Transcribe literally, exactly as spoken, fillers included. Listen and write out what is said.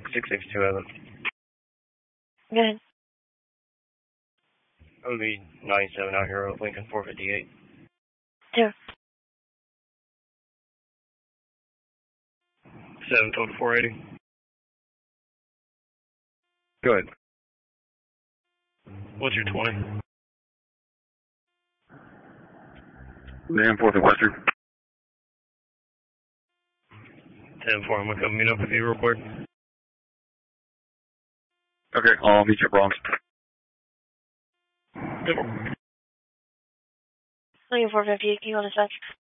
six six two Evan. Go ahead. O B ninety-seven out here with Lincoln four fifty-eight. Two. seven total four eighty. Go ahead. What's your twenty? Dan fourth and Western. ten four, I'm going to come meet up with you real quick. Okay, I'll meet you at Bronx. Yep. Lincoln four fifty-eight, can you hold a sec?